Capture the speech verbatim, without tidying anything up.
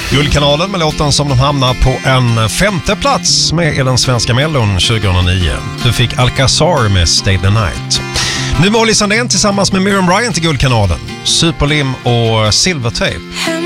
Guldkanalen med låten som de hamnar på en femte plats med i den svenska Mellon tjugohundranio. Du fick Alcazar med Stay the Night. Nu Molly Sandén tillsammans med Miriam Bryant i Guldkanalen. Superlim och Silvertape.